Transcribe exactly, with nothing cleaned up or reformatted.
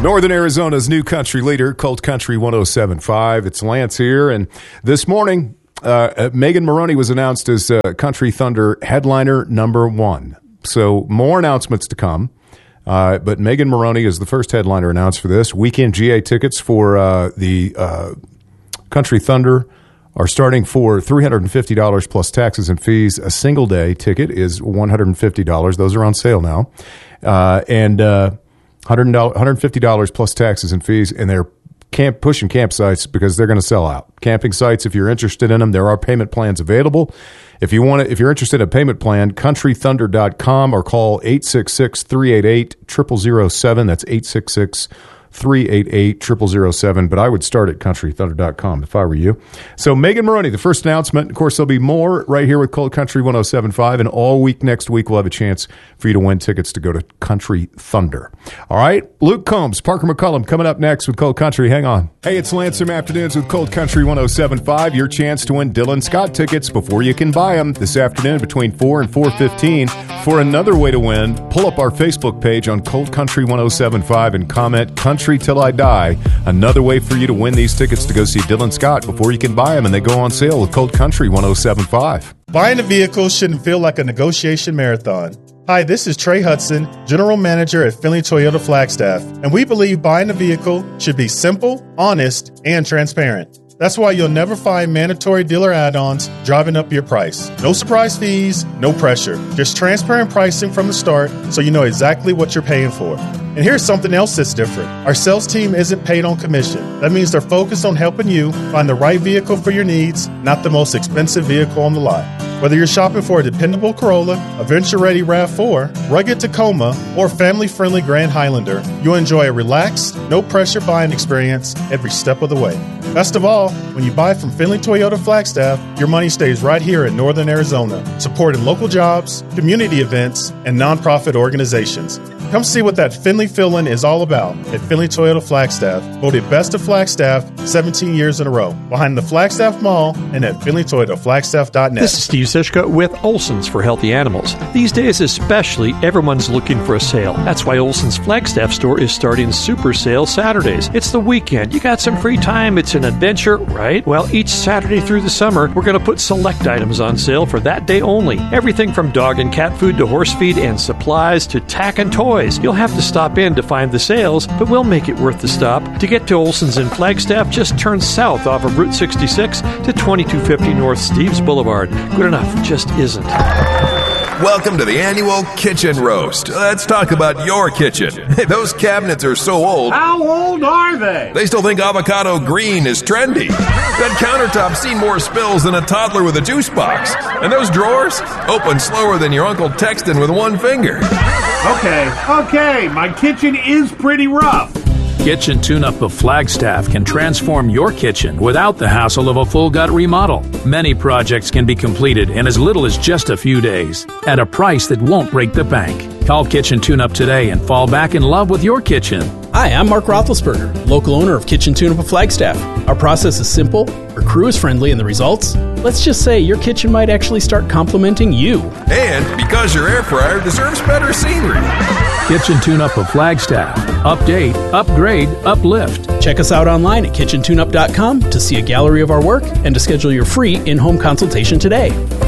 Northern Arizona's new country leader, Colt Country one oh seven point five. It's Lance here, and this morning, uh, Megan Moroney was announced as uh, Country Thunder headliner number one. So more announcements to come, uh, but Megan Moroney is the first headliner announced for this. Weekend G A tickets for uh, the uh, Country Thunder are starting for three hundred fifty dollars plus taxes and fees. A single day ticket is one hundred fifty dollars. Those are on sale now. Uh, and uh, one hundred fifty dollars plus taxes and fees, and they're camp pushing campsites because they're going to sell out. Camping sites, if you're interested in them, there are payment plans available. If you want to, if you're interested in a payment plan, country thunder dot com or call eight six six, three eight eight, zero zero zero seven. That's eight six six, three eight eight, zero zero zero seven. But I would start at country thunder dot com if I were you. So Megan Moroney, the first announcement. Of course, there'll be more right here with Colt Country one oh seven point five, and all week next week we'll have a chance for you to win tickets to go to Country Thunder. All right, Luke Combs, Parker McCullum coming up next with Colt Country. Hang on. Hey, it's Lance from Afternoons with Colt Country one oh seven point five. Your chance to win Dylan Scott tickets before you can buy them this afternoon between four and four fifteen. For another way to win, pull up our Facebook page on Colt Country one oh seven point five and comment Country Till I Die. Another way for you to win these tickets to go see Dylan Scott before you can buy them, and they go on sale with Colt Country one oh seven point five. Buying a vehicle shouldn't feel like a negotiation marathon. Hi, this is Trey Hudson, General Manager at Finley Toyota Flagstaff, and we believe buying a vehicle should be simple, honest, and transparent. That's why you'll never find mandatory dealer add-ons driving up your price. No surprise fees, no pressure. Just transparent pricing from the start so you know exactly what you're paying for. And here's something else that's different. Our sales team isn't paid on commission. That means they're focused on helping you find the right vehicle for your needs, not the most expensive vehicle on the lot. Whether you're shopping for a dependable Corolla, a venture-ready RAV four, rugged Tacoma, or family-friendly Grand Highlander, you'll enjoy a relaxed, no-pressure buying experience every step of the way. Best of all, when you buy from Finley Toyota Flagstaff, your money stays right here in Northern Arizona, supporting local jobs, community events, and nonprofit organizations. Come see what that Finley feeling is all about at Finley Toyota Flagstaff, voted Best of Flagstaff seventeen years in a row, behind the Flagstaff Mall and at finley toyota flagstaff dot net. This is Steve Sishka with Olson's for Healthy Animals. These days especially, everyone's looking for a sale. That's why Olson's Flagstaff store is starting Super Sale Saturdays. It's the weekend. You got some free time. It's an adventure, right? Well, each Saturday through the summer, we're going to put select items on sale for that day only. Everything from dog and cat food to horse feed and supplies to tack and toys. You'll have to stop in to find the sales, but we'll make it worth the stop. To get to Olson's in Flagstaff, just turn south off of Route sixty-six to twenty-two fifty North Steves Boulevard. Good enough just isn't. Welcome to the annual Kitchen Roast. Let's talk about your kitchen. Those cabinets are so old. How old are they? They still think avocado green is trendy. That countertop's seen more spills than a toddler with a juice box. And those drawers open slower than your uncle texting with one finger. Okay, okay, my kitchen is pretty rough. Kitchen Tune-Up of Flagstaff can transform your kitchen without the hassle of a full-gut remodel. Many projects can be completed in as little as just a few days at a price that won't break the bank. Call Kitchen Tune-Up today and fall back in love with your kitchen. Hi, I'm Mark Roethlisberger, local owner of Kitchen Tune-Up of Flagstaff. Our process is simple, our crew is friendly, and the results? Let's just say your kitchen might actually start complimenting you. And because your air fryer deserves better scenery. Kitchen Tune-Up of Flagstaff. Update, upgrade, uplift. Check us out online at kitchen tune up dot com to see a gallery of our work and to schedule your free in-home consultation today.